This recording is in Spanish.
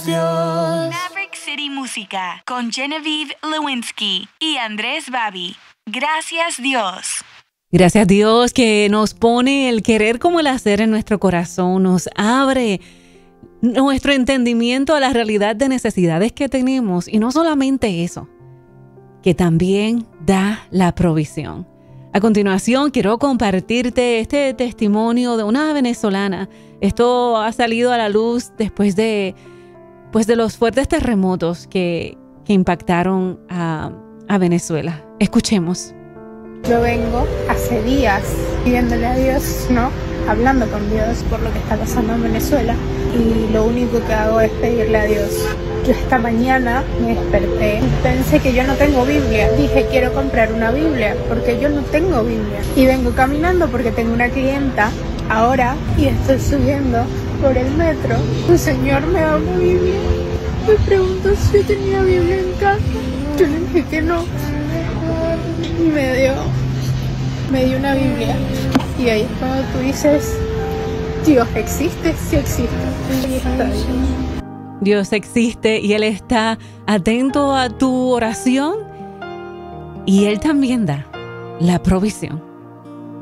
Dios. Maverick City Música con Genevieve Lewinsky y Andrés Babi. Gracias Dios. Gracias Dios que nos pone el querer como el hacer en nuestro corazón, nos abre nuestro entendimiento a la realidad de necesidades que tenemos y no solamente eso, que también da la provisión. A continuación quiero compartirte este testimonio de una venezolana. Esto ha salido a la luz después de los fuertes terremotos que impactaron a Venezuela. Escuchemos. Yo vengo hace días pidiéndole a Dios, ¿no? Hablando con Dios por lo que está pasando en Venezuela. Y lo único que hago es pedirle a Dios. Yo esta mañana me desperté y pensé que yo no tengo Biblia. Dije, quiero comprar una Biblia porque yo no tengo Biblia. Y vengo caminando porque tengo una clienta ahora y estoy subiendo por el metro. El Señor me da una Biblia. Me pregunto si yo tenía Biblia en casa. Yo le dije que no. Y me dio una Biblia. Y ahí es cuando tú dices, Dios existe, sí existe. Y está Dios. Dios existe y Él está atento a tu oración y Él también da la provisión.